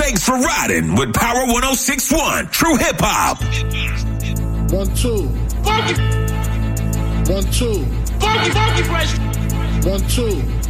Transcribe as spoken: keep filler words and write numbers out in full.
Thanks for riding with Power one oh six point one, True Hip Hop. One, two. Funky. One, two. Funky, funky fresh. One, two.